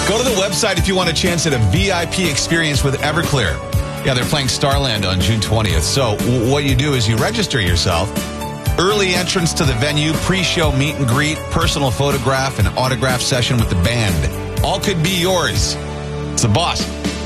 Go to the website if you want a chance at a VIP experience with Everclear. Yeah, they're playing Starland on June 20th. So what you do is you register yourself. Early entrance to the venue, pre-show meet and greet, personal photograph, and autograph session with the band. All could be yours. It's the boss.